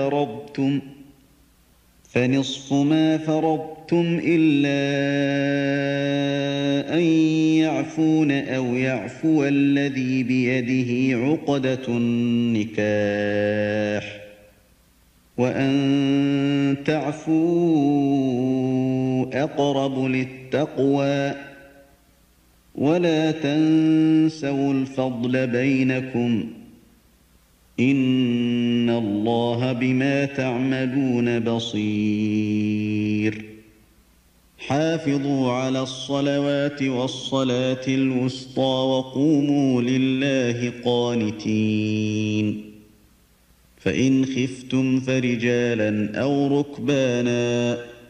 فرضتم فنصف ما فرضتم إلا أن يعفون أو يعفو الذي بيده عقدة النكاح وأن تعفوا أقرب للتقوى ولا تنسوا الفضل بينكم إن الله بما تعملون بصير حافظوا على الصلوات والصلاة الوسطى وقوموا لله قانتين فإن خفتم فرجالا أو ركبانا